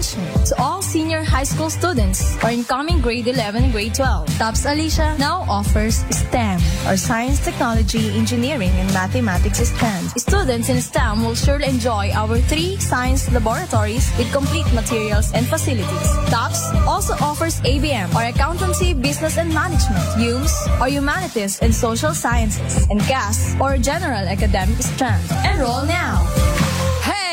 management. To all senior high school students or incoming grade 11 and grade 12, TOPS Alicia now offers STEM, or Science, Technology, Engineering, and Mathematics strands. Students in STEM will surely enjoy our 3 science laboratories with complete materials and facilities. TOPS also offers ABM, or Accountancy, Business and Management, UMS, or Humanities and Social Sciences, and GAS, or General Academic strand. Enroll now!